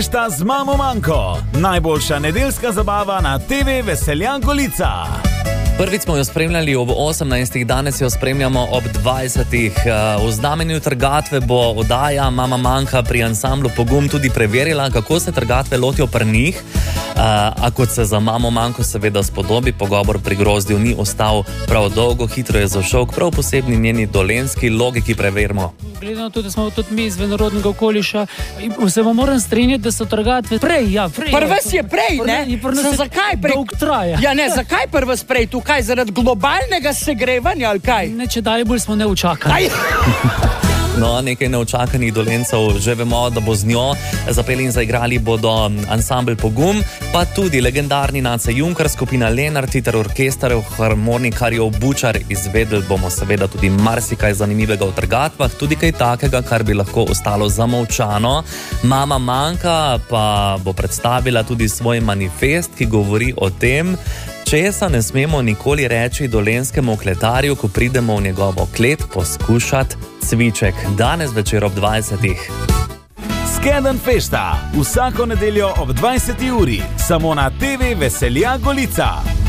Fešta z Mamo Manko. Najboljša nedeljska zabava na TV Veselja Golica. Prvič smo jo spremljali ob 18, danes jo spremljamo ob 20. V znamenju trgatve bo oddaja Mama Manka pri ansamblu Pogum tudi preverila, kako se trgatve lotijo pri njih. A kot se za Mamo Manko seveda spodobi, pogovor pri grozdju ni ostal prav dolgo, hitro je zašel k prav posebni njeni dolenjski logiki. Preverimo. Gledano tudi, da smo tudi mi iz vinorodnega okoliša, se vam moram strinjati, da so trgatve prej. Prvs je prej, ne? Zakaj prej? Dolg traja. Ja, ne, zakaj prvs prej? Tukaj zaradi globalnega segrevanja ali kaj? Ne, če dalje bolj smo neučakani. No, nekaj neučakanih Dolencev že vemo, da bo z njo zapeli in zaigrali bodo ansambl Pogum, pa tudi legendarni Nace Junkar, skupina Lenart ter orkester harmonikarjev Bučar. Izvedeli bomo seveda tudi marsikaj zanimivega v trgatvah, tudi kaj takega, kar bi lahko ostalo zamolčano. Mama Manka pa bo predstavila tudi svoj manifest, ki govori o tem, česa ne smemo nikoli reči dolenjskemu kletarju, ko pridemo v njegovo klet poskušati cviček. Danes večer ob 20. Skedenj Fešta. Vsako nedeljo ob 20. uri. Samo na TV Veselja Golica.